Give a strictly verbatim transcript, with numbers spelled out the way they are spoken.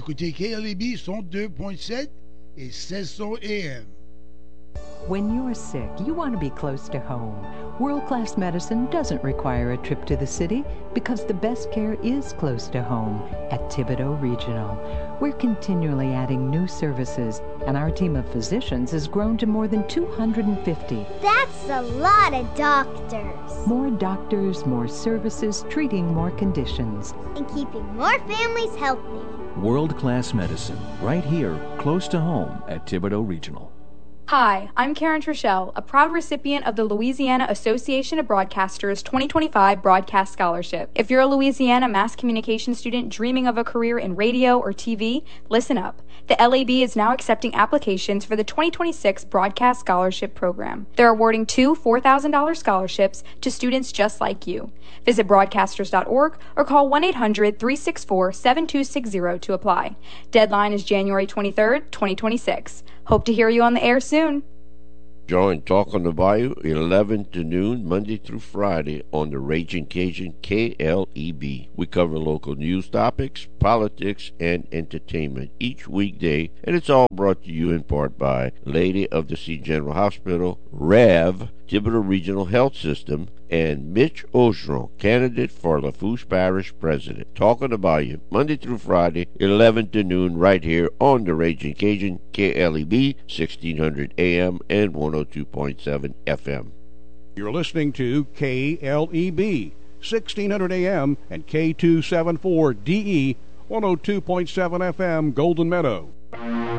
écoutez K L E B cent deux point sept et seize cents A M. When you're sick, you want to be close to home. World-class medicine doesn't require a trip to the city because the best care is close to home at Thibodaux Regional. We're continually adding new services, and our team of physicians has grown to more than two hundred fifty. That's a lot of doctors. More doctors, more services, treating more conditions. And keeping more families healthy. World-class medicine, right here, close to home at Thibodaux Regional. Hi, I'm Karen Trishelle, a proud recipient of the Louisiana Association of Broadcasters twenty twenty-five Broadcast Scholarship. If you're a Louisiana mass communication student dreaming of a career in radio or T V, listen up. The L A B is now accepting applications for the twenty twenty-six Broadcast Scholarship Program. They're awarding two four thousand dollars scholarships to students just like you. Visit broadcasters dot org or call one eight hundred, three six four, seven two six zero to apply. Deadline is January twenty-third, twenty twenty-six. Hope to hear you on the air soon. Join Talk on the Bayou eleven to noon Monday through Friday on the Raging Cajun K L E B. We cover local news topics, politics, and entertainment each weekday, and it's all brought to you in part by Lady of the Sea General Hospital, Rev, Thibodaux Regional Health System, and Mitch Ogeron, candidate for Lafourche Parish President. Talk on the Bayou, Monday through Friday, eleven to noon, right here on the Raging Cajun, K L E B, sixteen hundred A M and one oh two point seven F M. You're listening to K L E B, sixteen hundred A M and K two seventy-four D E, one oh two point seven F M, Golden Meadow.